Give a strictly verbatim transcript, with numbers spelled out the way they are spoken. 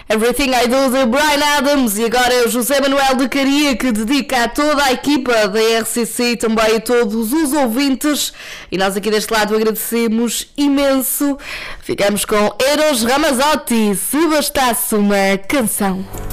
Everything I Do de Bryan Adams. E agora é o José Manuel de Caria, que dedica a toda a equipa da R C C e também a todos os ouvintes. E nós aqui deste lado agradecemos imenso. Ficamos com Eros Ramazzotti, Se Bastasse Uma Canção.